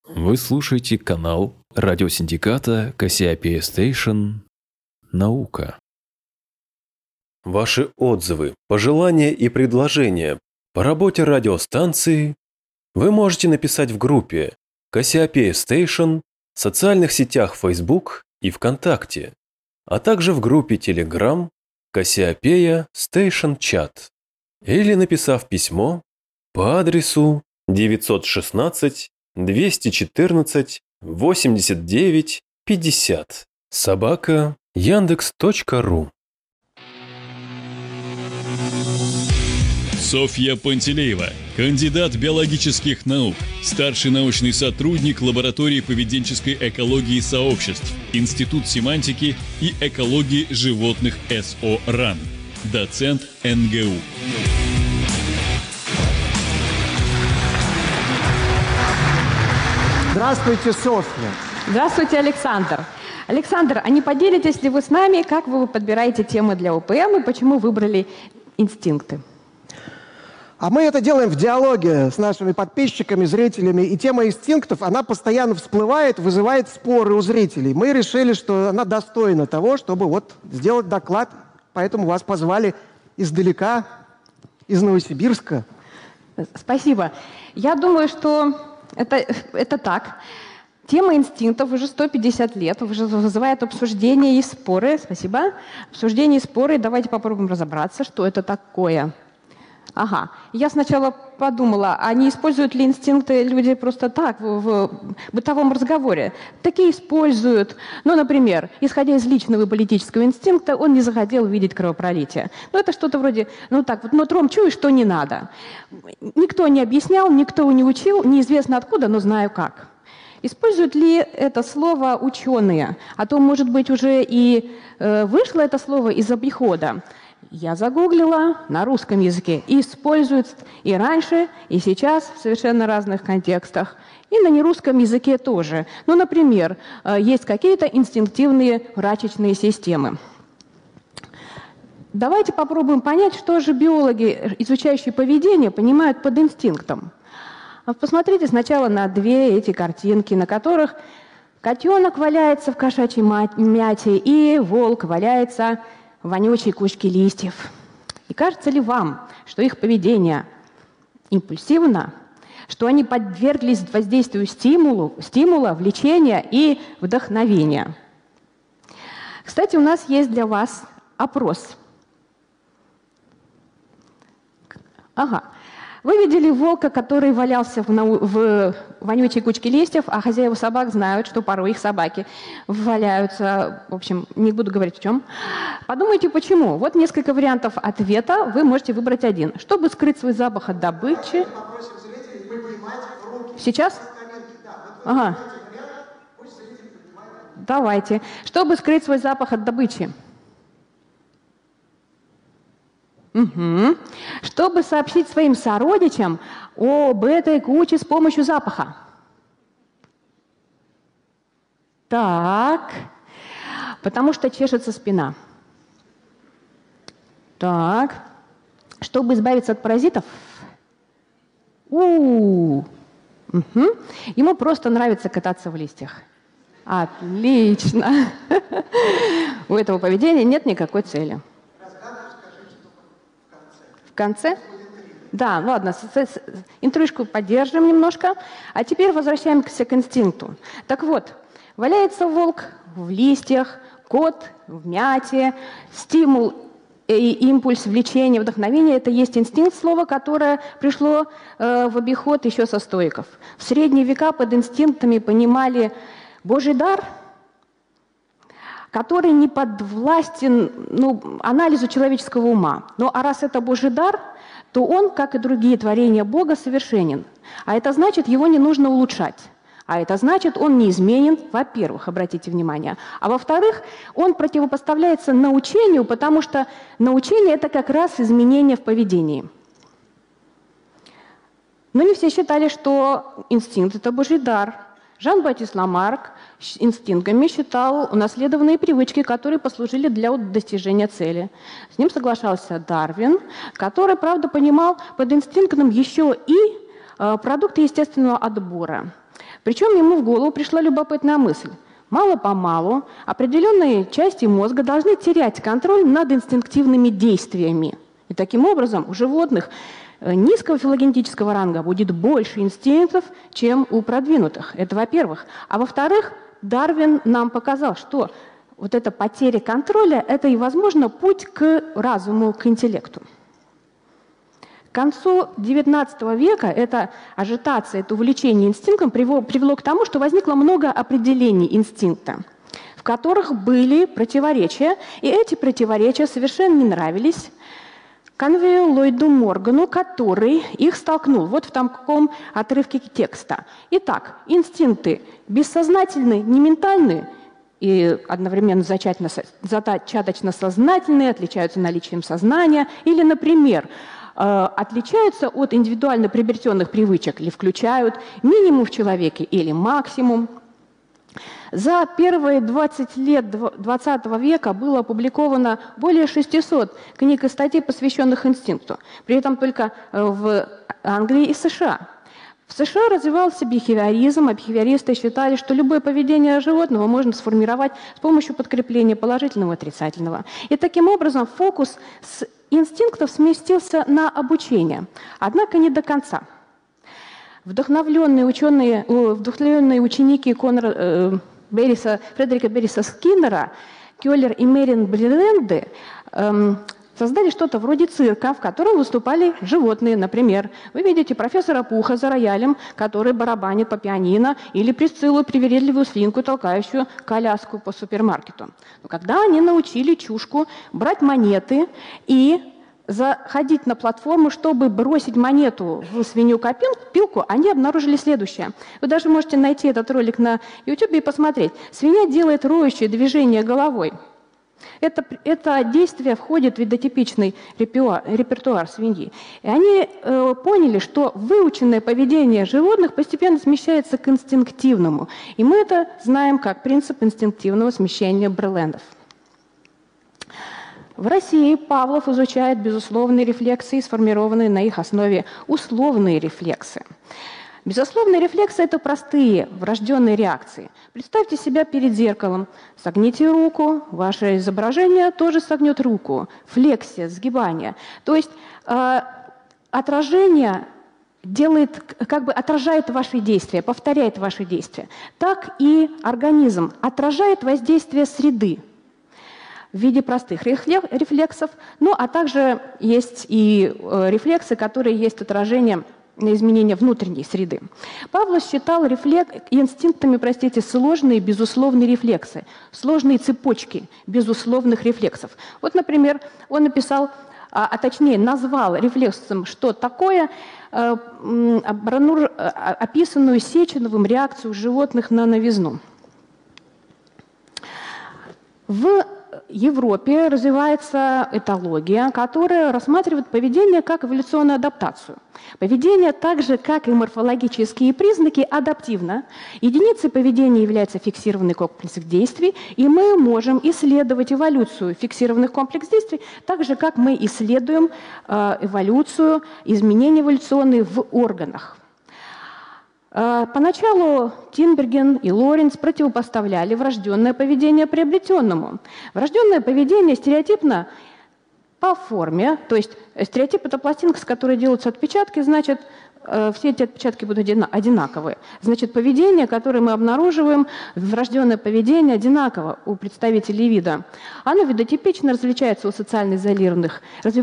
Вы слушаете канал радиосиндиката Кассиопея Стейшн «Наука». Ваши отзывы, пожелания и предложения по работе радиостанции вы можете написать в группе Кассиопея Стейшн в социальных сетях Facebook и ВКонтакте, а также в группе Telegram Кассиопея Стейшн Чат, или написав письмо по адресу 916 214 89 50 @yandex.ru. Софья Пантелеева, кандидат биологических наук, старший научный сотрудник лаборатории поведенческой экологии сообществ, Институт семантики и экологии животных СО РАН, доцент НГУ. Здравствуйте, Софья. Здравствуйте, Александр. Александр, а не поделитесь ли вы с нами, как вы подбираете темы для ОПМ и почему выбрали инстинкты? А мы это делаем в диалоге с нашими подписчиками, зрителями. И тема инстинктов, она постоянно всплывает, вызывает споры у зрителей. Мы решили, что она достойна того, чтобы вот сделать доклад. Поэтому вас позвали издалека, из Новосибирска. Спасибо. Я думаю, что это так. Тема инстинктов уже 150 лет, уже вызывает обсуждение и споры. Спасибо. Обсуждение и споры. Давайте попробуем разобраться, что это такое. Ага. Я сначала подумала, а не используют ли инстинкты люди просто так, в бытовом разговоре? Такие используют. Ну, например, исходя из личного и политического инстинкта, он не захотел видеть кровопролитие. Ну, это что-то вроде, ну так вот, нутром чую, что не надо. Никто не объяснял, никто не учил, неизвестно откуда, но знаю как. Используют ли это слово ученые? А то, может быть, уже и вышло это слово из обихода. Я загуглила на русском языке. Используют и раньше, и сейчас в совершенно разных контекстах. И на нерусском языке тоже. Ну, например, есть какие-то инстинктивные врачечные системы. Давайте попробуем понять, что же биологи, изучающие поведение, понимают под инстинктом. Посмотрите сначала на две эти картинки, на которых котенок валяется в кошачьей мяте и волк валяется в вонючей кучке листьев. И кажется ли вам, что их поведение импульсивно, что они подверглись воздействию стимула, влечения и вдохновения? Кстати, у нас есть для вас опрос. Ага. Вы видели волка, который валялся в вонючей кучке листьев, а хозяева собак знают, что порой их собаки валяются. В общем, не буду говорить в чем. Подумайте, почему. Вот несколько вариантов ответа. Вы можете выбрать один. Чтобы скрыть свой запах от добычи. Сейчас? Ага. Давайте. Чтобы скрыть свой запах от добычи. Угу. Чтобы сообщить своим сородичам об этой куче с помощью запаха. Так. Потому что чешется спина. Так. Чтобы избавиться от паразитов. Угу. Ему просто нравится кататься в листьях. Отлично. У этого поведения нет никакой цели. В конце? Да, ладно, интрижку поддержим немножко. А теперь возвращаемся к инстинкту. Так вот, валяется волк в листьях, кот в мяте, стимул и импульс, влечение, вдохновение – это есть инстинкт, слово, которое пришло в обиход еще со стоиков. В средние века под инстинктами понимали Божий дар, который не подвластен анализу человеческого ума. А раз это Божий дар, то он, как и другие творения Бога, совершенен. А это значит, его не нужно улучшать. А это значит, он неизменен, во-первых, обратите внимание. А во-вторых, он противопоставляется научению, потому что научение – это как раз изменение в поведении. Но не все считали, что инстинкт – это Божий дар. Жан-Батист Ламарк инстинктами считал унаследованные привычки, которые послужили для достижения цели. С ним соглашался Дарвин, который, правда, понимал под инстинктом еще и продукты естественного отбора. Причем ему в голову пришла любопытная мысль. Мало-помалу определенные части мозга должны терять контроль над инстинктивными действиями. И таким образом у животных низкого филогенетического ранга будет больше инстинктов, чем у продвинутых. Это во-первых. А во-вторых, Дарвин нам показал, что вот эта потеря контроля – это и, возможно, путь к разуму, к интеллекту. К концу XIX века эта ажитация, это увлечение инстинктом привело к тому, что возникло много определений инстинкта, в которых были противоречия, и эти противоречия совершенно не нравились Конвею Ллойду Моргану, который их столкнул. Вот в таком отрывке текста. Итак, инстинкты бессознательны, не ментальны и одновременно зачаточно-сознательные, отличаются наличием сознания. Или, например, отличаются от индивидуально приобретенных привычек или включают минимум в человеке или максимум. За первые 20 лет XX века было опубликовано более 600 книг и статей, посвященных инстинкту. При этом только в Англии и США. В США развивался бихевиоризм, а бихевиористы считали, что любое поведение животного можно сформировать с помощью подкрепления положительного и отрицательного. И таким образом фокус с инстинктов сместился на обучение. Однако не до конца. Вдохновленные ученики Фредерика Берриса Скиннера, Кёллер и Мерин Бриленде создали что-то вроде цирка, в котором выступали животные. Например, вы видите профессора Пуха за роялем, который барабанит по пианино, или Присциллу, привередливую свинку, толкающую коляску по супермаркету. Но когда они научили чушку брать монеты и заходить на платформу, чтобы бросить монету в свинью-копилку, они обнаружили следующее. Вы даже можете найти этот ролик на YouTube и посмотреть. Свинья делает роющее движение головой. Это действие входит в видотипичный репертуар свиньи. И они поняли, что выученное поведение животных постепенно смещается к инстинктивному. И мы это знаем как принцип инстинктивного смещения Брелендов. В России Павлов изучает безусловные рефлексы, сформированные на их основе условные рефлексы. Безусловные рефлексы – это простые, врожденные реакции. Представьте себя перед зеркалом. Согните руку, ваше изображение тоже согнет руку. Флексия, сгибание. То есть отражение отражает ваши действия, повторяет ваши действия. Так и организм отражает воздействие среды в виде простых рефлексов, а также есть и рефлексы, которые есть отражение на изменения внутренней среды. Павлов считал инстинктами, сложные безусловные рефлексы, сложные цепочки безусловных рефлексов. Вот, например, он написал, точнее назвал рефлексом «что такое», описанную Сеченовым реакцию животных на новизну. В Европе развивается этология, которая рассматривает поведение как эволюционную адаптацию. Поведение, так же, как и морфологические признаки, адаптивно. Единицей поведения является фиксированный комплекс действий, и мы можем исследовать эволюцию фиксированных комплексов действий, так же, как мы исследуем эволюцию, изменения эволюционные в органах. Поначалу Тинберген и Лоренц противопоставляли врожденное поведение приобретенному. Врожденное поведение стереотипно по форме, то есть стереотип – это пластинка, с которой делаются отпечатки, значит, все эти отпечатки будут одинаковые. Значит, поведение, которое мы обнаруживаем, врожденное поведение одинаково у представителей вида. Оно видотипично развивается у социально изолированных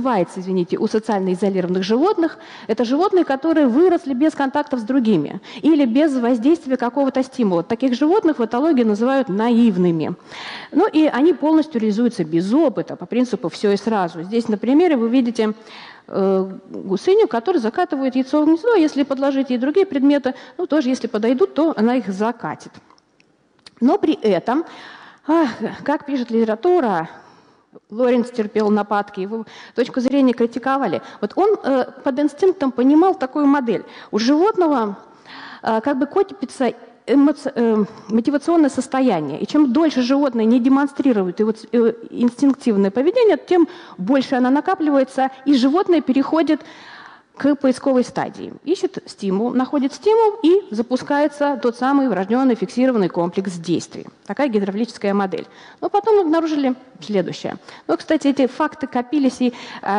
животных. Это животные, которые выросли без контактов с другими или без воздействия какого-то стимула. Таких животных в этологии называют наивными. И они полностью реализуются без опыта, по принципу «все и сразу». Здесь на примере вы видите гусыню, которая закатывает яйцо в гнездо, если подложить ей другие предметы, тоже если подойдут, то она их закатит. Но при этом, как пишет литература, Лоренц терпел нападки, его точку зрения критиковали. Вот он под инстинктом понимал такую модель. У животного копится мотивационное состояние. И чем дольше животное не демонстрирует инстинктивное поведение, тем больше оно накапливается, и животное переходит к поисковой стадии. Ищет стимул, находит стимул и запускается тот самый врожденный фиксированный комплекс действий. Такая гидравлическая модель. Но потом обнаружили следующее. Ну, кстати, эти факты копились и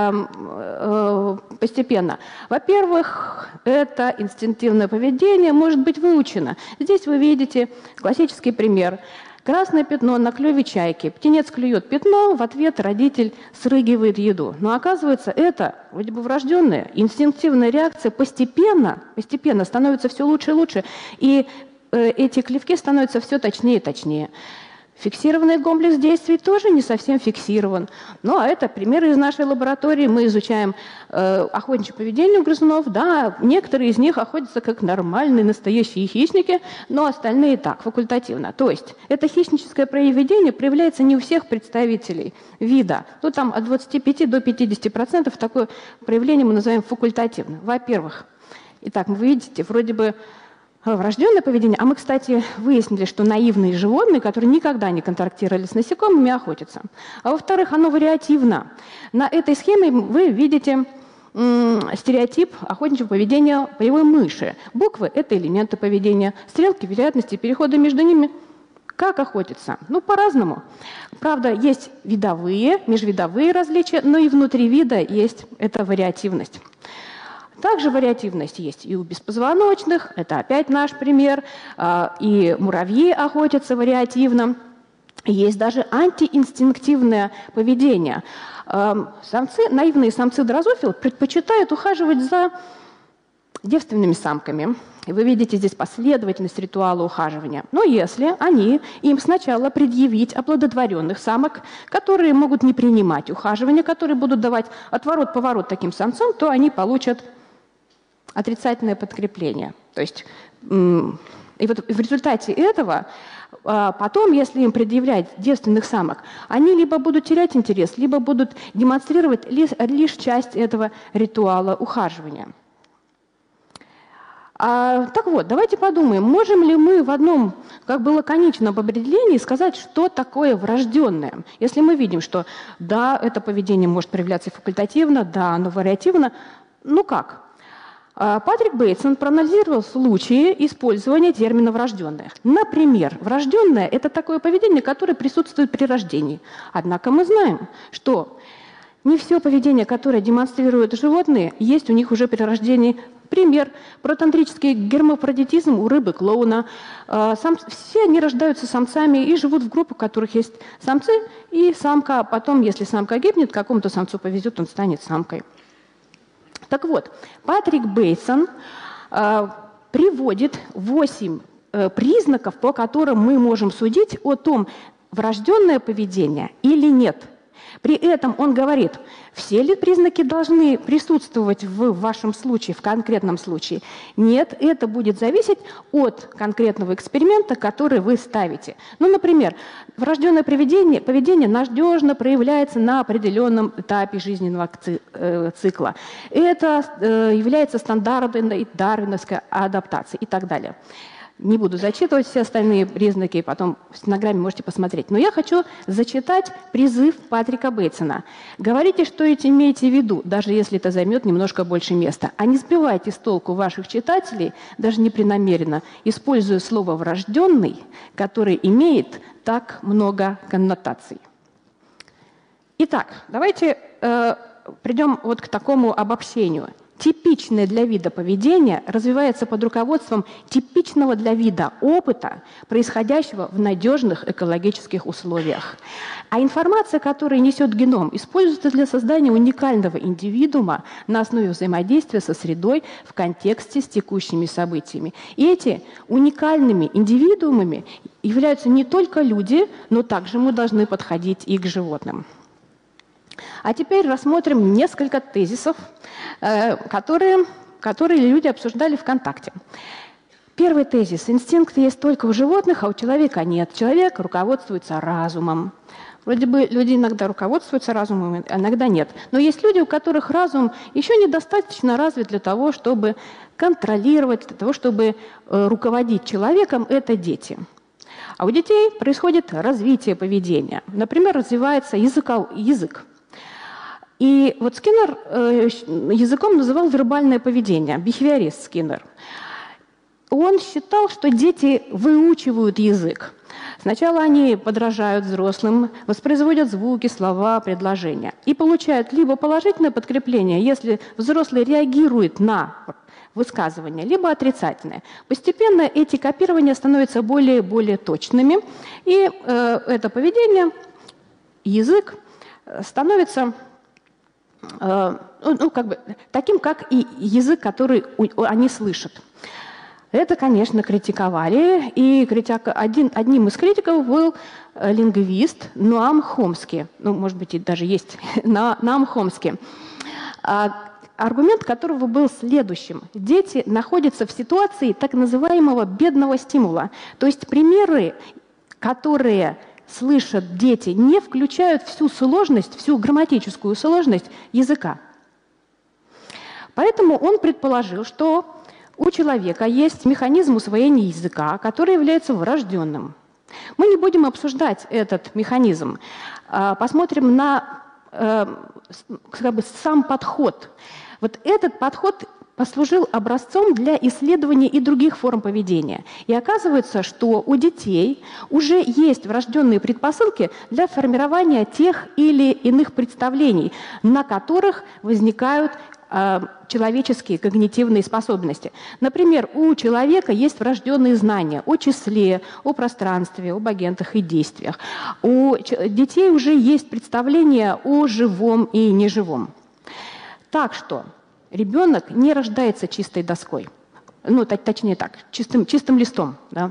постепенно. Во-первых, это инстинктивное поведение может быть выучено. Здесь вы видите классический пример. Красное пятно на клюве чайки. Птенец клюет пятно, в ответ родитель срыгивает еду. Но оказывается, это вроде бы врожденная, инстинктивная реакция постепенно становится все лучше и лучше. И эти клевки становятся все точнее и точнее. Фиксированный комплекс действий тоже не совсем фиксирован. Ну, а это примеры из нашей лаборатории. Мы изучаем охотничье поведение у грызунов. Да, некоторые из них охотятся как нормальные, настоящие хищники, но остальные так, факультативно. То есть это хищническое поведение проявляется не у всех представителей вида. Ну, там от 25 до 50% такое проявление мы называем факультативным. Во-первых, итак, вы видите, вроде бы врожденное поведение, а мы, кстати, выяснили, что наивные животные, которые никогда не контактировали с насекомыми, охотятся. А во-вторых, оно вариативно. На этой схеме вы видите стереотип охотничьего поведения боевой мыши. Буквы – это элементы поведения, стрелки вероятности перехода между ними. Как охотиться? Ну, по-разному. Правда, есть видовые, межвидовые различия, но и внутри вида есть эта вариативность. Также вариативность есть и у беспозвоночных, это опять наш пример, и муравьи охотятся вариативно. Есть даже антиинстинктивное поведение. Наивные самцы-дрозофилы предпочитают ухаживать за девственными самками. И вы видите здесь последовательность ритуала ухаживания. Но если им сначала предъявить оплодотворенных самок, которые могут не принимать ухаживание, которые будут давать отворот-поворот таким самцам, то они получат отрицательное подкрепление. То есть, и вот в результате этого потом, если им предъявлять девственных самок, они либо будут терять интерес, либо будут демонстрировать лишь часть этого ритуала ухаживания. Так вот, давайте подумаем, можем ли мы в одном как бы лаконичном определении сказать, что такое врожденное. Если мы видим, что да, это поведение может проявляться факультативно, да, оно вариативно, ну как? Патрик Бейтсон проанализировал случаи использования термина «врожденное». Например, врожденное – это такое поведение, которое присутствует при рождении. Однако мы знаем, что не все поведение, которое демонстрируют животные, есть у них уже при рождении. Пример – протантрический гермафродитизм у рыбы-клоуна. Все они рождаются самцами и живут в группах, в которых есть самцы и самка. Потом, если самка гибнет, какому-то самцу повезет, он станет самкой. Так вот, Патрик Бейтсон приводит 8 признаков, по которым мы можем судить о том, врожденное поведение или нет. При этом он говорит, все ли признаки должны присутствовать в вашем случае, в конкретном случае. Нет, это будет зависеть от конкретного эксперимента, который вы ставите. Ну, например, врожденное поведение надежно проявляется на определенном этапе жизненного цикла. Это является стандартной дарвиновской адаптацией и так далее. Не буду зачитывать все остальные признаки, потом в стенограмме можете посмотреть. Но я хочу зачитать призыв Патрика Бейтсона. Говорите, что имеете в виду, даже если это займет немножко больше места. А не сбивайте с толку ваших читателей, даже непреднамеренно, используя слово «врожденный», которое имеет так много коннотаций. Итак, давайте придем вот к такому обобщению. Типичное для вида поведение развивается под руководством типичного для вида опыта, происходящего в надежных экологических условиях. А информация, которую несет геном, используется для создания уникального индивидуума на основе взаимодействия со средой в контексте с текущими событиями. И эти уникальными индивидуумами являются не только люди, но также мы должны подходить и к животным. А теперь рассмотрим несколько тезисов, которые люди обсуждали ВКонтакте. Первый тезис. Инстинкт есть только у животных, а у человека нет. Человек руководствуется разумом. Вроде бы люди иногда руководствуются разумом, а иногда нет. Но есть люди, у которых разум еще недостаточно развит для того, чтобы контролировать, для того, чтобы руководить человеком. Это дети. А у детей происходит развитие поведения. Например, развивается язык. И вот Скиннер языком называл вербальное поведение, бихевиорист Скиннер. Он считал, что дети выучивают язык. Сначала они подражают взрослым, воспроизводят звуки, слова, предложения и получают либо положительное подкрепление, если взрослый реагирует на высказывание, либо отрицательное. Постепенно эти копирования становятся более и более точными, и это поведение, язык становится таким, как и язык, который они слышат. Это, конечно, критиковали, и одним из критиков был лингвист Ноам Хомски. Может быть, и даже есть Ноам Хомски. Аргумент которого был следующим. Дети находятся в ситуации так называемого бедного стимула. То есть примеры, которые слышат дети, не включают всю сложность, всю грамматическую сложность языка. Поэтому он предположил, что у человека есть механизм усвоения языка, который является врожденным. Мы не будем обсуждать этот механизм. Посмотрим на сам подход. Вот этот подход послужил образцом для исследования и других форм поведения. И оказывается, что у детей уже есть врожденные предпосылки для формирования тех или иных представлений, на которых возникают человеческие когнитивные способности. Например, у человека есть врожденные знания о числе, о пространстве, об агентах и действиях. У детей уже есть представление о живом и неживом. Так что ребенок не рождается чистой доской. Точнее так, чистым листом. Да?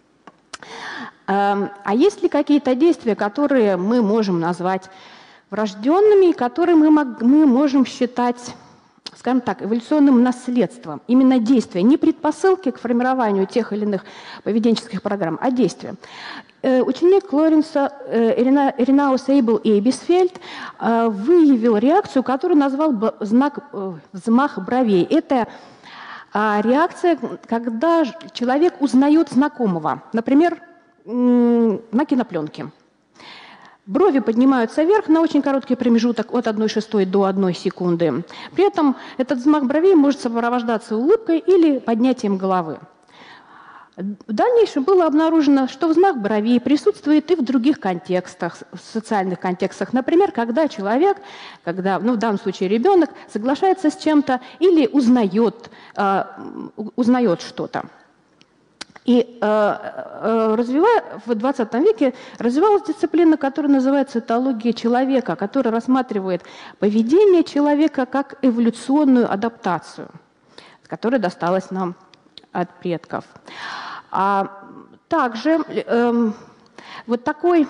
А есть ли какие-то действия, которые мы можем назвать врожденными, которые мы можем считать, скажем так, эволюционным наследством? Именно действия, не предпосылки к формированию тех или иных поведенческих программ, а действия. Ученик Лоренса Иренаус Эйбл Эйбисфельд выявил реакцию, которую назвал взмах бровей. Это реакция, когда человек узнает знакомого, например, на кинопленке. Брови поднимаются вверх на очень короткий промежуток от 1/6 до 1 секунды. При этом этот взмах бровей может сопровождаться улыбкой или поднятием головы. В дальнейшем было обнаружено, что взмах бровей присутствует и в других контекстах, в социальных контекстах. Например, когда человек, в данном случае ребенок, соглашается с чем-то или узнает что-то. И в 20 веке развивалась дисциплина, которая называется этология человека, которая рассматривает поведение человека как эволюционную адаптацию, которая досталась нам от предков. Также вот такой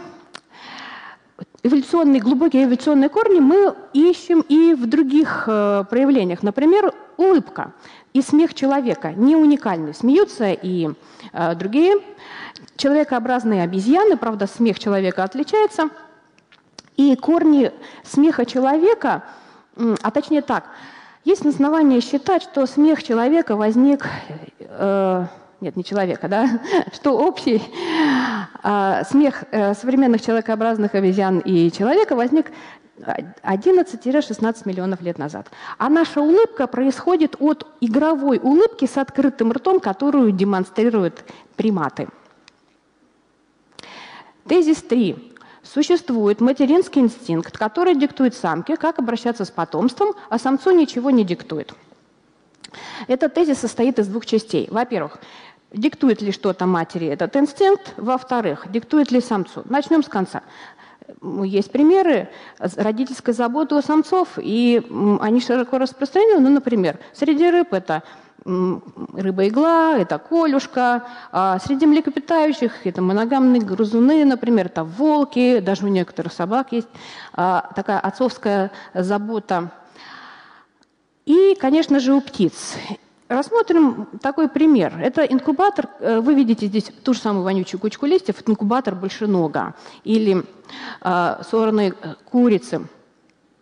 глубокие эволюционные корни мы ищем и в других проявлениях. Например, улыбка и смех человека не уникальны. Смеются и другие человекообразные обезьяны, правда, смех человека отличается. И корни смеха человека, точнее так, есть основания считать, что смех человека возник... не человека, да, что общий смех современных человекообразных обезьян и человека возник 11-16 миллионов лет назад. А наша улыбка происходит от игровой улыбки с открытым ртом, которую демонстрируют приматы. Тезис 3. Существует материнский инстинкт, который диктует самке, как обращаться с потомством, а самцу ничего не диктует. Этот тезис состоит из двух частей. Во-первых, диктует ли что-то матери этот инстинкт? Во-вторых, диктует ли самцу? Начнем с конца. Есть примеры родительской заботы у самцов, и они широко распространены. Например, среди рыб это рыба-игла, это колюшка, а среди млекопитающих это моногамные грызуны, например, это волки, даже у некоторых собак есть такая отцовская забота. И, конечно же, у птиц. Рассмотрим такой пример. Это инкубатор, вы видите здесь ту же самую вонючую кучку листьев, это инкубатор большенога или сорные курицы.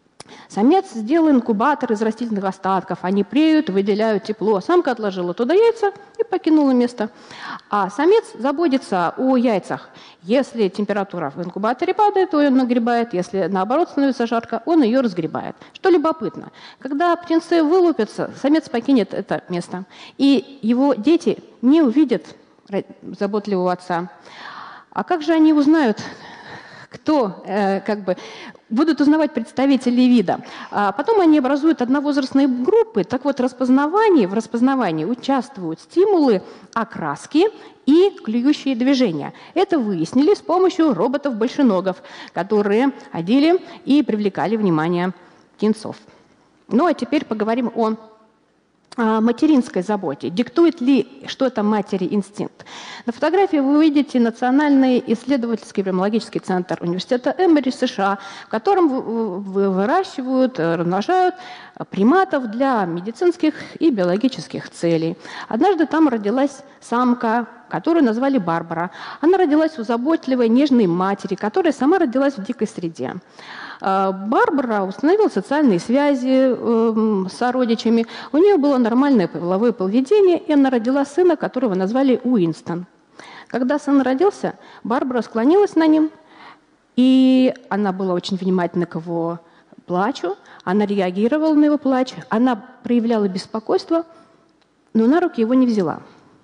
Самец сделал инкубатор из растительных остатков. Они преют, выделяют тепло. Самка отложила туда яйца и покинула место. А самец заботится о яйцах. Если температура в инкубаторе падает, то он нагребает. Если, наоборот, становится жарко, он ее разгребает. Что любопытно, когда птенцы вылупятся, самец покинет это место. И его дети не увидят заботливого отца. А как же они узнают, кто будут узнавать представители вида? Потом они образуют одновозрастные группы. Так вот, в распознавании участвуют стимулы окраски и клюющие движения. Это выяснили с помощью роботов-большеногов, которые ходили и привлекали внимание птенцов. Ну а теперь поговорим о материнской заботе. Диктует ли что-то матери инстинкт? На фотографии вы увидите Национальный исследовательский эпидемиологический центр университета Эмори, США, в котором выращивают, размножают приматов для медицинских и биологических целей. Однажды там родилась самка, которую назвали Барбара. Она родилась у заботливой, нежной матери, которая сама родилась в дикой среде. Барбара установила социальные связи с сородичами, у нее было нормальное половое поведение, и она родила сына, которого назвали Уинстон. Когда сын родился, Барбара склонилась над ним, и она была очень внимательна к его плачу, она реагировала на его плач, она проявляла беспокойство, но на руки его не взяла.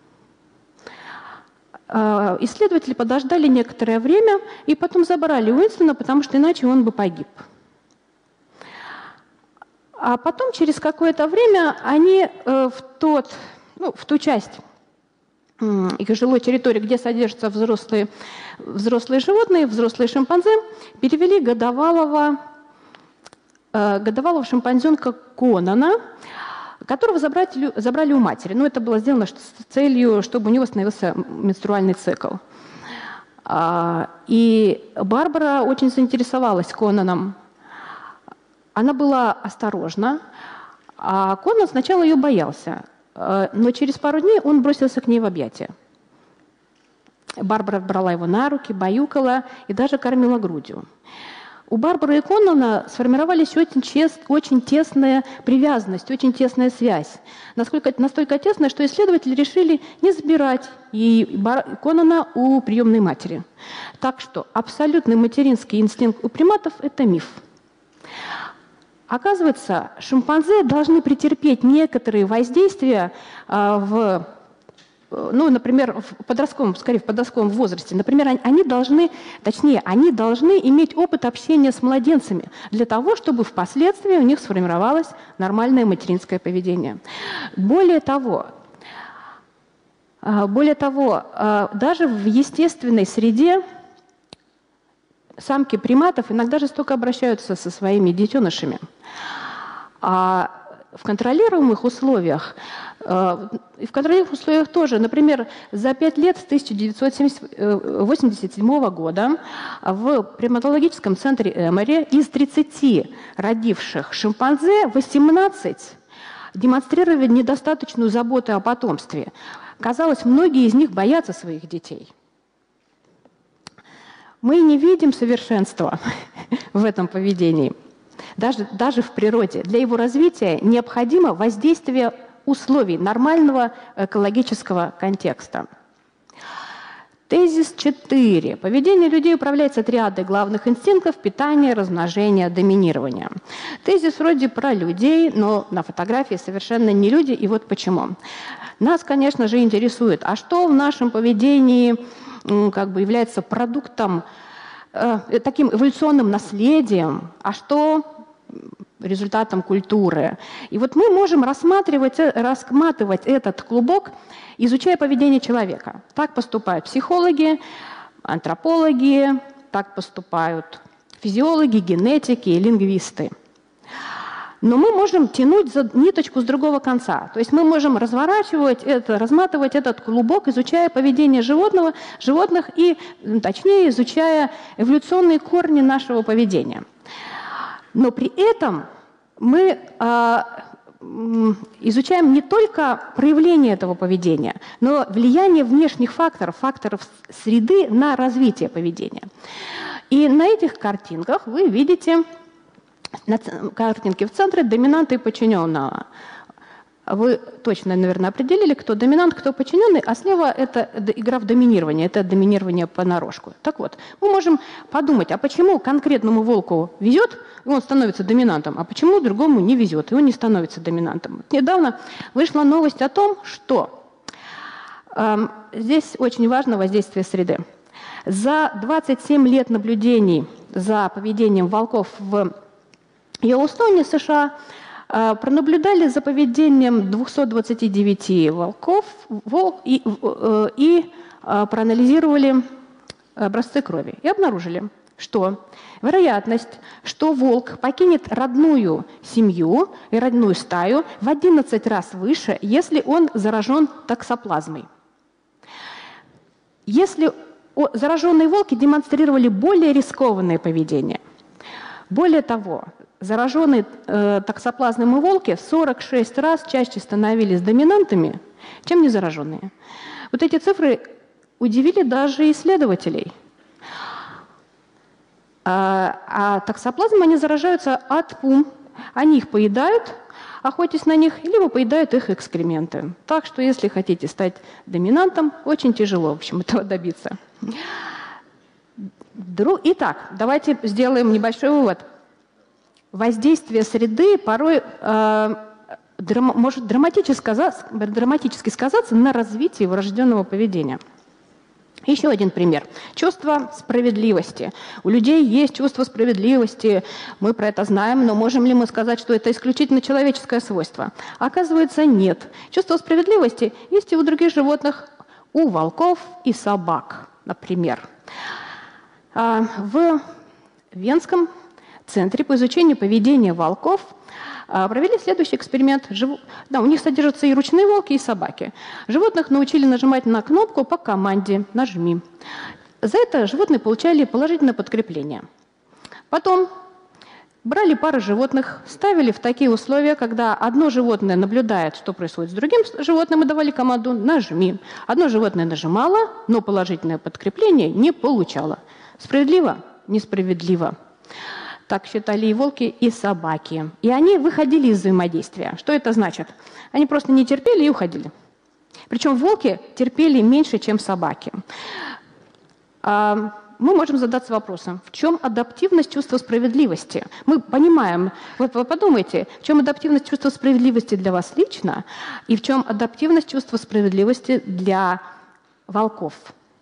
Исследователи подождали некоторое время и потом забрали Уинстона, потому что иначе он бы погиб. А потом, через какое-то время, они в ту часть их жилой территории, где содержатся взрослые животные, взрослые шимпанзе, перевели годовалого шимпанзенка Конана, которого забрали у матери. Но это было сделано с целью, чтобы у него становился менструальный цикл. И Барбара очень заинтересовалась Конаном. Она была осторожна, а Конан сначала ее боялся. Но через пару дней он бросился к ней в объятия. Барбара брала его на руки, баюкала и даже кормила грудью. У Барбары и Конана сформировались очень тесная привязанность, очень тесная связь. Настолько тесная, что исследователи решили не забирать Конана у приемной матери. Так что абсолютный материнский инстинкт у приматов – это миф. Оказывается, шимпанзе должны претерпеть некоторые воздействия например, в подростковом возрасте. Например, они должны иметь опыт общения с младенцами для того, чтобы впоследствии у них сформировалось нормальное материнское поведение. Более того, даже в естественной среде самки приматов иногда жестоко обращаются со своими детенышами. А в контролируемых условиях тоже, например, за 5 лет с 1987 года в приматологическом центре Эмори из 30 родивших шимпанзе 18 демонстрировали недостаточную заботу о потомстве. Казалось, многие из них боятся своих детей. Мы не видим совершенства в этом поведении. Даже в природе. Для его развития необходимо воздействие условий нормального экологического контекста. Тезис 4. Поведение людей управляется триадой главных инстинктов: питание, размножение, доминирование. Тезис вроде про людей, но на фотографии совершенно не люди, и вот почему. Нас, конечно же, интересует, а что в нашем поведении является продуктом, таким эволюционным наследием, а что результатом культуры. И вот мы можем раскматывать этот клубок, изучая поведение человека. Так поступают психологи, антропологи, так поступают физиологи, генетики и лингвисты. Но мы можем тянуть за ниточку с другого конца. То есть мы можем разматывать этот клубок, изучая поведение животных и, точнее, изучая эволюционные корни нашего поведения. Но при этом мы изучаем не только проявление этого поведения, но влияние внешних факторов среды на развитие поведения. И на этих картинках вы видите На картинке в центре доминанта и подчиненного. Вы точно, наверное, определили, кто доминант, кто подчиненный, а слева это игра в доминирование, это доминирование понарошку. Так вот, мы можем подумать, а почему конкретному волку везет, и он становится доминантом, а почему другому не везет, и он не становится доминантом. Недавно вышла новость о том, что здесь очень важно воздействие среды. За 27 лет наблюдений за поведением волков в Йеллоустоуне, США, пронаблюдали за поведением 229 волков и проанализировали образцы крови. И обнаружили, что вероятность, что волк покинет родную семью и родную стаю, в 11 раз выше, если он заражен токсоплазмой. Если зараженные волки демонстрировали более рискованное поведение. Более того, зараженные токсоплазмой волки в 46 раз чаще становились доминантами, чем незараженные. Вот эти цифры удивили даже исследователей. А токсоплазмой они заражаются от пум. Они их поедают, охотясь на них, либо поедают их экскременты. Так что, если хотите стать доминантом, очень тяжело, в общем, этого добиться. Итак, давайте сделаем небольшой вывод. Воздействие среды порой может драматически сказаться на развитии врожденного поведения. Еще один пример. Чувство справедливости. У людей есть чувство справедливости, мы про это знаем, но можем ли мы сказать, что это исключительно человеческое свойство? Оказывается, нет. Чувство справедливости есть и у других животных, у волков и собак, например. В Венском центре по изучению поведения волков провели следующий эксперимент. У них содержатся и ручные волки, и собаки. Животных научили нажимать на кнопку по команде «нажми». За это животные получали положительное подкрепление. Потом брали пары животных, ставили в такие условия, когда одно животное наблюдает, что происходит с другим животным, и давали команду «нажми». Одно животное нажимало, но положительное подкрепление не получало. Справедливо? Несправедливо. Так считали и волки, и собаки. И они выходили из взаимодействия. Что это значит? Они просто не терпели и уходили. Причем волки терпели меньше, чем собаки. Мы можем задаться вопросом, в чем адаптивность чувства справедливости? Мы понимаем, вот вы подумайте, в чем адаптивность чувства справедливости для вас лично, и в чем адаптивность чувства справедливости для волков.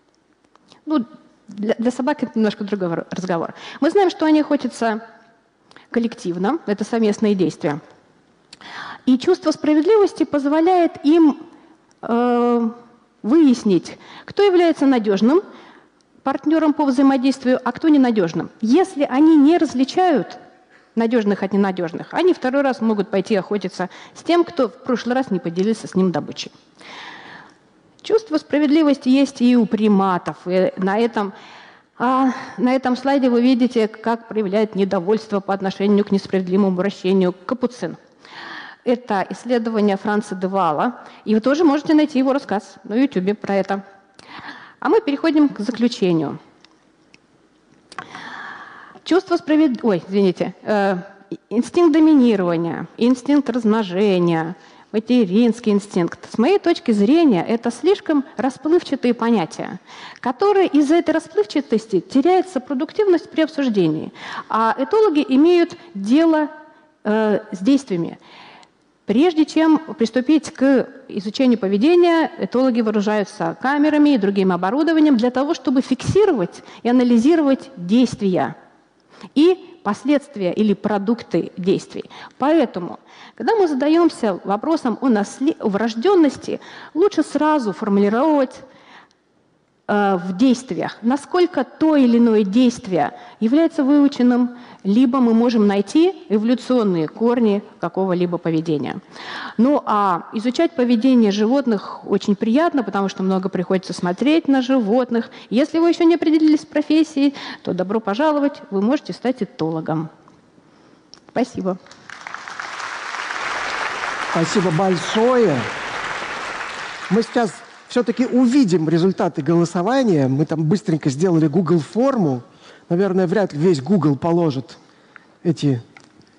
Для собак это немножко другой разговор. Мы знаем, что они охотятся коллективно, это совместные действия. И чувство справедливости позволяет им выяснить, кто является надежным партнером по взаимодействию, а кто ненадежным. Если они не различают надежных от ненадежных, они второй раз могут пойти охотиться с тем, кто в прошлый раз не поделился с ним добычей. Чувство справедливости есть и у приматов. И на этом слайде вы видите, как проявляет недовольство по отношению к несправедливому обращению капуцин. Это исследование Франца де Валла, и вы тоже можете найти его рассказ на YouTube про это. А мы переходим к заключению. Чувство справедливости, инстинкт доминирования, инстинкт размножения, материнский инстинкт. С моей точки зрения, это слишком расплывчатые понятия, которые из-за этой расплывчатости теряется продуктивность при обсуждении. А этологи имеют дело с действиями. Прежде чем приступить к изучению поведения, этологи вооружаются камерами и другим оборудованием для того, чтобы фиксировать и анализировать действия и последствия или продукты действий. Поэтому, когда мы задаемся вопросом о врожденности, лучше сразу формулировать в действиях, насколько то или иное действие является выученным, либо мы можем найти эволюционные корни какого-либо поведения. Ну а изучать поведение животных очень приятно, потому что много приходится смотреть на животных. Если вы еще не определились с профессией, то добро пожаловать, вы можете стать этологом. Спасибо. Спасибо большое. Мы сейчас все-таки увидим результаты голосования. Мы там быстренько сделали Google форму. Наверное, вряд ли весь Google положит эти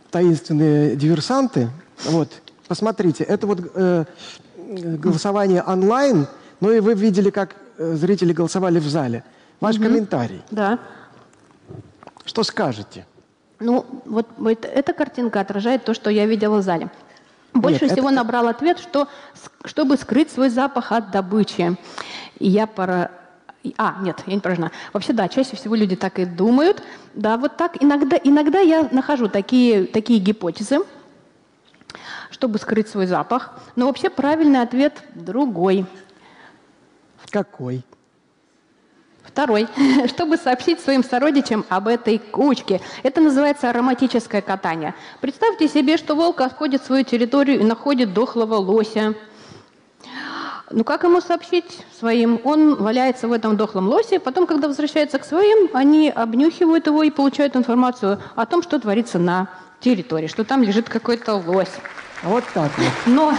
таинственные диверсанты. Вот, посмотрите, это вот голосование онлайн, ну и вы видели, как зрители голосовали в зале. Ваш комментарий. Да. Что скажете? Ну, вот эта картинка отражает то, что я видела в зале. Больше Нет, всего набрал ответ, чтобы скрыть свой запах от добычи. И я нет, я не поражена. Вообще, да, чаще всего люди так и думают. Да, вот так. Иногда я нахожу такие гипотезы, чтобы скрыть свой запах. Но вообще правильный ответ другой. Какой? Второй. Чтобы сообщить своим сородичам об этой кучке. Это называется ароматическое катание. Представьте себе, что волк обходит свою территорию и находит дохлого лося. Ну, как ему сообщить своим? Он валяется в этом дохлом лосе, потом, когда возвращается к своим, они обнюхивают его и получают информацию о том, что творится на территории, что там лежит какой-то лось. Вот так вот. Но...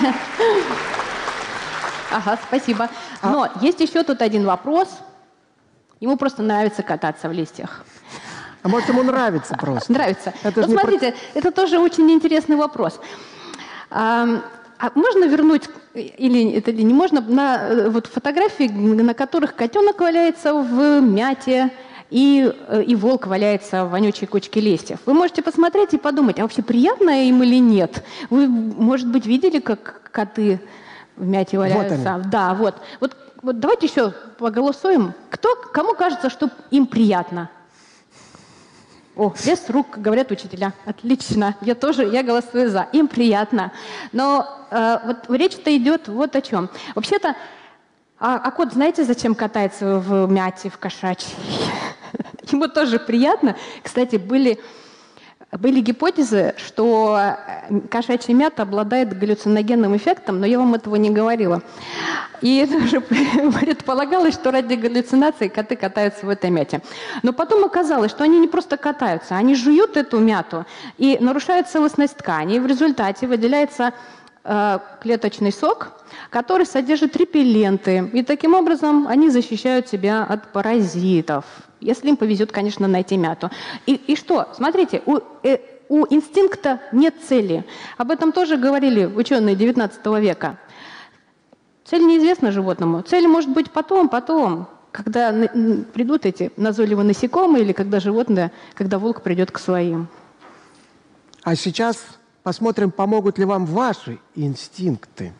Ага, спасибо. Но есть еще тут один вопрос. Ему просто нравится кататься в листьях. А может, ему нравится просто? Нравится. Это Ну, же не смотрите, это тоже очень интересный вопрос. А можно вернуть, или это не можно, на вот фотографии, на которых котенок валяется в мяте, и волк валяется в вонючей кучке листьев. Вы можете посмотреть и подумать, а вообще приятно им или нет? Вы, может быть, видели, как коты в мяте валяются? Вот они. Да, вот. Вот давайте еще поголосуем. Кому кажется, что им приятно? О, без рук, говорят учителя. Отлично. Я голосую за. Им приятно. Но вот речь-то идет вот о чем. Вообще-то, кот знаете, зачем катается в мяте, в кошачьей? Ему тоже приятно. Кстати, были гипотезы, что кошачья мята обладает галлюциногенным эффектом, но я вам этого не говорила. И даже предполагалось, что ради галлюцинаций коты катаются в этой мяте. Но потом оказалось, что они не просто катаются, они жуют эту мяту, и нарушают целостность ткани, и в результате выделяется клеточный сок, который содержит репелленты. И таким образом они защищают себя от паразитов. Если им повезет, конечно, найти мяту. И что? Смотрите, у инстинкта нет цели. Об этом тоже говорили ученые XIX века. Цель неизвестна животному. Цель может быть потом, когда придут эти назойливые насекомые, или когда волк придет к своим. А сейчас посмотрим, помогут ли вам ваши инстинкты.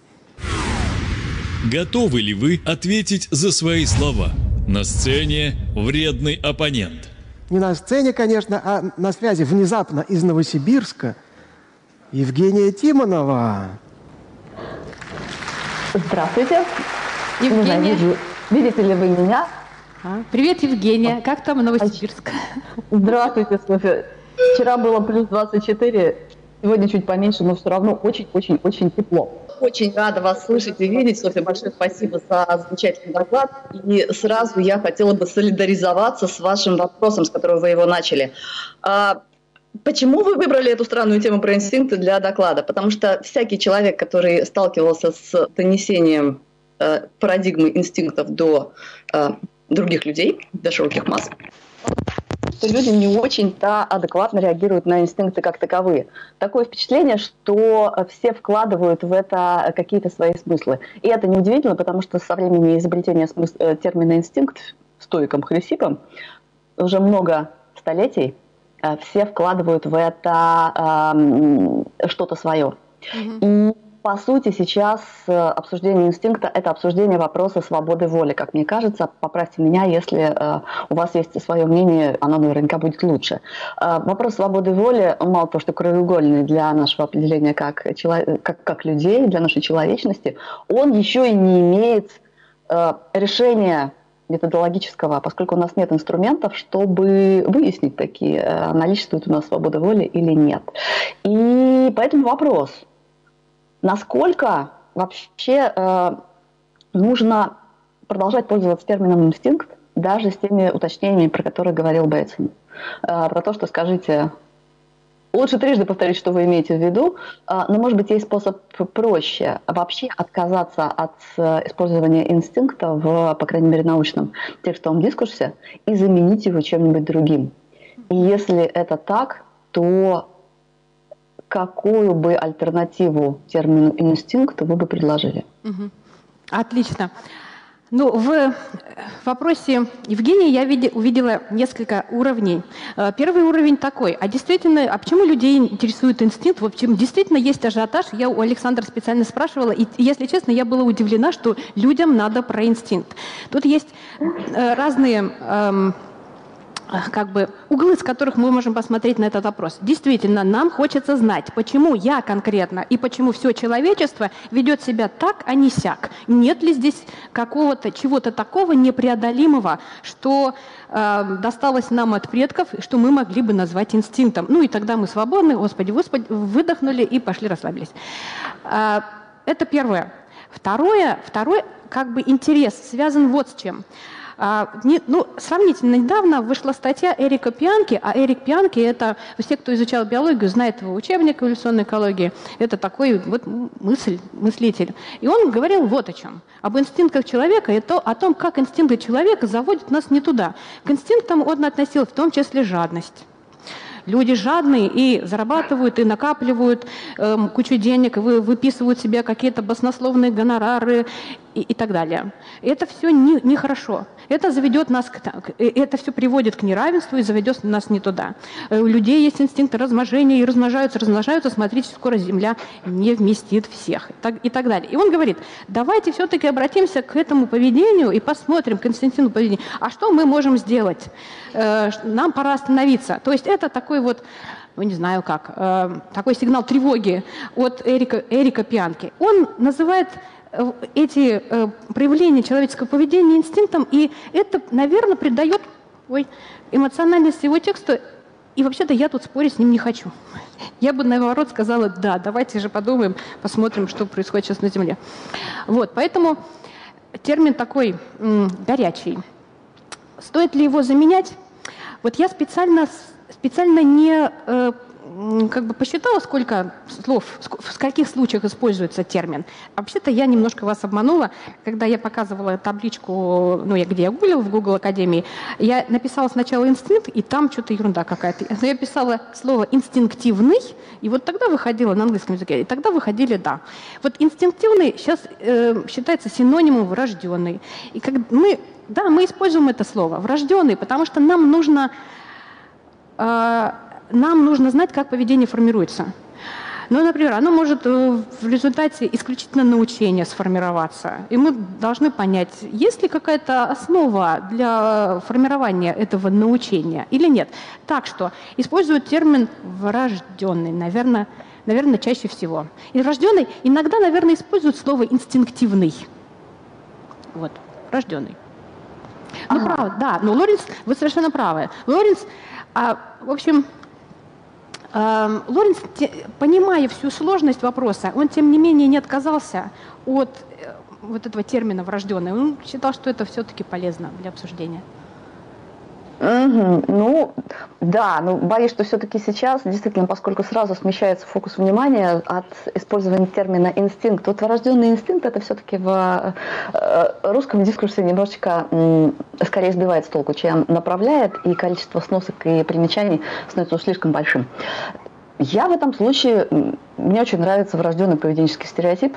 Готовы ли вы ответить за свои слова? На сцене вредный оппонент. Не на сцене, конечно, а на связи внезапно из Новосибирска Евгения Тимонова. Здравствуйте. Евгения. Не знаю, видите ли вы меня? Привет, Евгения. Как там Новосибирск? Здравствуйте, Софья. Вчера было плюс 24, сегодня чуть поменьше, но все равно очень-очень-очень тепло. Очень рада вас слышать и видеть, Софья. Большое спасибо за замечательный доклад. И сразу я хотела бы солидаризоваться с вашим вопросом, с которого вы его начали. Почему вы выбрали эту странную тему про инстинкты для доклада? Потому что всякий человек, который сталкивался с донесением парадигмы инстинктов до других людей, до широких масс, что люди не очень-то адекватно реагируют на инстинкты как таковые. Такое впечатление, что все вкладывают в это какие-то свои смыслы. И это неудивительно, потому что со времени изобретения термина «инстинкт» стоиком Хрисипом уже много столетий все вкладывают в это что-то свое. И по сути сейчас обсуждение инстинкта – это обсуждение вопроса свободы воли, как мне кажется. Поправьте меня, если у вас есть свое мнение, оно наверняка будет лучше. Вопрос свободы воли, мало того, что краеугольный для нашего определения как людей, для нашей человечности, он еще и не имеет решения методологического, поскольку у нас нет инструментов, чтобы выяснить такие, наличествует у нас свобода воли или нет. И поэтому вопрос, насколько вообще нужно продолжать пользоваться термином «инстинкт», даже с теми уточнениями, про которые говорил Бейтсон. Про то, что скажите... Лучше трижды повторить, что вы имеете в виду, но, может быть, есть способ проще вообще отказаться от использования инстинкта в, по крайней мере, научном текстовом дискурсе и заменить его чем-нибудь другим. И если это так, то какую бы альтернативу термину инстинкт вы бы предложили? Отлично. Ну, в вопросе Евгении я увидела несколько уровней. Первый уровень такой. А действительно, а почему людей интересует инстинкт? В общем, действительно есть ажиотаж. Я у Александра специально спрашивала, и, если честно, я была удивлена, что людям надо про инстинкт. Тут есть разные углы, с которых мы можем посмотреть на этот вопрос. Действительно, нам хочется знать, почему я конкретно и почему все человечество ведет себя так, а не сяк. Нет ли здесь какого-то, чего-то такого непреодолимого, что досталось нам от предков, что мы могли бы назвать инстинктом. Ну и тогда мы свободны, Господи, выдохнули и пошли расслабились. Это первое. Второй интерес связан вот с чем. Сравнительно недавно вышла статья Эрика Пианки, а Эрик Пианки — это, все, кто изучал биологию, знает его учебник эволюционной экологии, это такой вот мыслитель. И он говорил вот о чем. Об инстинктах человека и о том, как инстинкты человека заводят нас не туда. К инстинктам он относил в том числе жадность. Люди жадные и зарабатывают, и накапливают кучу денег, и выписывают себе какие-то баснословные гонорары и так далее. Это все нехорошо. Это заведет нас это все приводит к неравенству и заведет нас не туда. У людей есть инстинкты размножения, и размножаются. Смотрите, скоро Земля не вместит всех и так далее. И он говорит, давайте все-таки обратимся к этому поведению и посмотрим, к инстинктивному поведению. А что мы можем сделать? Нам пора остановиться. То есть это такой вот, не знаю как, такой сигнал тревоги от Эрика Пианки. Он называет эти проявления человеческого поведения инстинктом, и это, наверное, придает эмоциональность его тексту, и вообще-то я тут спорить с ним не хочу. Я бы, наоборот, сказала, да, давайте же подумаем, посмотрим, что происходит сейчас на Земле. Вот, поэтому термин такой горячий. Стоит ли его заменять? Вот я специально не посчитала, сколько слов, в каких случаях используется термин. Вообще-то я немножко вас обманула, когда я показывала табличку, где я гуглила в Google Академии, я написала сначала инстинкт, и там что-то ерунда какая-то. Но я писала слово инстинктивный, и вот тогда выходило на английском языке, и тогда выходили да. Вот инстинктивный сейчас считается синонимом врожденный. И мы используем это слово врожденный, потому что нам нужно знать, как поведение формируется. Например, оно может в результате исключительно научения сформироваться. И мы должны понять, есть ли какая-то основа для формирования этого научения или нет. Так что используют термин «врожденный», наверное, чаще всего. И врожденный иногда, наверное, используют слово «инстинктивный». Вот, врожденный. Правда, да, но Лоренс, вы совершенно правы. Лоренс, Лоренс, понимая всю сложность вопроса, он, тем не менее, не отказался от вот этого термина «врожденный». Он считал, что это все-таки полезно для обсуждения. Боюсь, что все-таки сейчас, действительно, поскольку сразу смещается фокус внимания от использования термина «инстинкт». Вот врожденный инстинкт, это все-таки в русском дискурсе немножечко скорее сбивает с толку, чем направляет, и количество сносок и примечаний становится уж слишком большим. Я в этом случае, мне очень нравится врожденный поведенческий стереотип.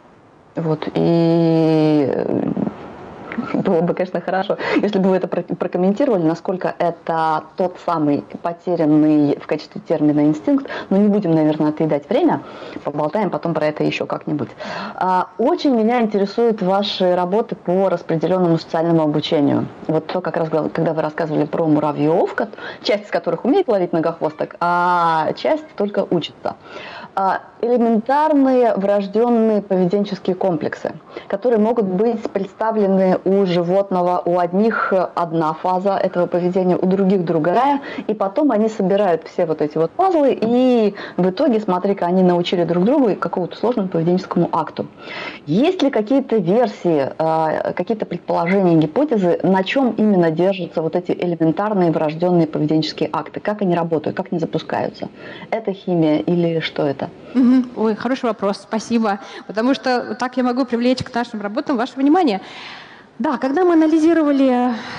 Было бы, конечно, хорошо, если бы вы это прокомментировали, насколько это тот самый потерянный в качестве термина инстинкт. Но не будем, наверное, отъедать время, поболтаем потом про это еще как-нибудь. Очень меня интересуют ваши работы по распределенному социальному обучению. Вот то, как раз, когда вы рассказывали про муравьев, часть из которых умеет ловить многохвосток, а часть только учится. Элементарные врожденные поведенческие комплексы, которые могут быть представлены у животного, у одних одна фаза этого поведения, у других другая, и потом они собирают все вот эти вот пазлы, и в итоге, смотри-ка, они научили друг друга какому-то сложному поведенческому акту. Есть ли какие-то версии, какие-то предположения, гипотезы, на чем именно держатся вот эти элементарные врожденные поведенческие акты? Как они работают, как они запускаются? Это химия или что это? Ой, хороший вопрос, спасибо. Потому что так я могу привлечь к нашим работам ваше внимание. Да, когда мы анализировали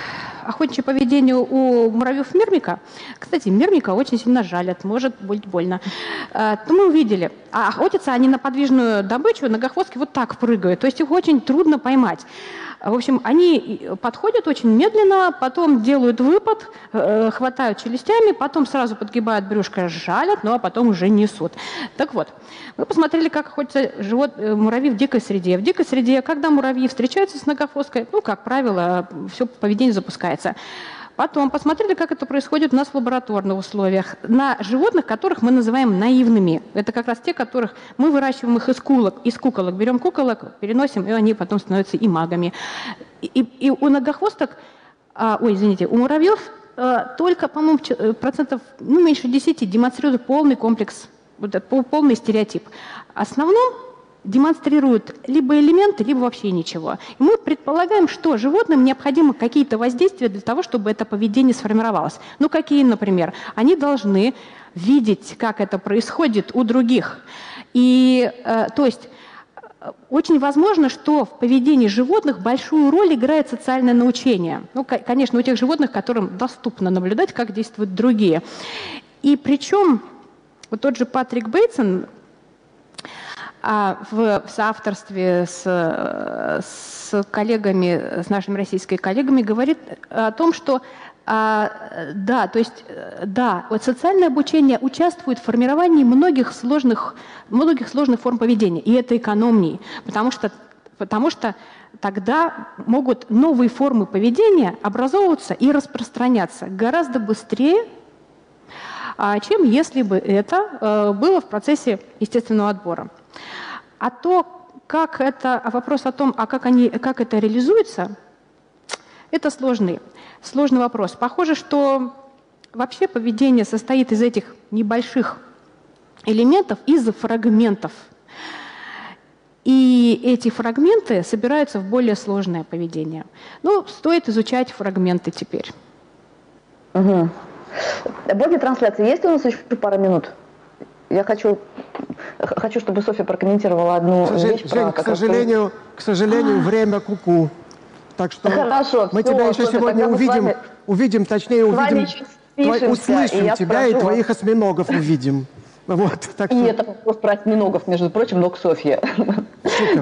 охотничье поведение у муравьев мирмика, кстати, мирмика очень сильно жалят, может быть больно, то мы увидели, а охотятся они на подвижную добычу, многохвостки вот так прыгают, то есть их очень трудно поймать. В общем, они подходят очень медленно, потом делают выпад, хватают челюстями, потом сразу подгибают брюшко, жалят, ну а потом уже несут. Так вот, мы посмотрели, как охотятся муравьи в дикой среде. В дикой среде, когда муравьи встречаются с многохвосткой, ну, как правило, все поведение запускается. Потом посмотрели, как это происходит у нас в лабораторных условиях. На животных, которых мы называем наивными. Это как раз те, которых мы выращиваем их из куколок. Берем куколок, переносим, и они потом становятся и магами. И у многохвосток, у муравьев только, по-моему, процентов меньше 10 демонстрируют полный комплекс, полный стереотип. В основном демонстрируют либо элементы, либо вообще ничего. И мы предполагаем, что животным необходимы какие-то воздействия для того, чтобы это поведение сформировалось. Ну, какие, например? Они должны видеть, как это происходит у других. И, то есть, очень возможно, что в поведении животных большую роль играет социальное научение. Ну, конечно, у тех животных, которым доступно наблюдать, как действуют другие. И причем вот тот же Патрик Бейтсон в соавторстве с коллегами, с нашими российскими коллегами, говорит о том, что вот социальное обучение участвует в формировании многих сложных форм поведения, и это экономнее, потому что тогда могут новые формы поведения образовываться и распространяться гораздо быстрее, чем если бы это было в процессе естественного отбора. Вопрос о том, как это реализуется, это сложный вопрос. Похоже, что вообще поведение состоит из этих небольших элементов, из фрагментов. И эти фрагменты собираются в более сложное поведение. Ну, стоит изучать фрагменты теперь. Угу. Боги трансляции, есть у нас еще пара минут? Я хочу, чтобы Софья прокомментировала одну вещь. Жень, к сожалению, время куку. Так что хорошо, мы тебя еще Софья, сегодня услышим тебя и твоих осьминогов увидим. Вот, так и что... это вопрос про осьминогов, между прочим, но к Софье. Супер.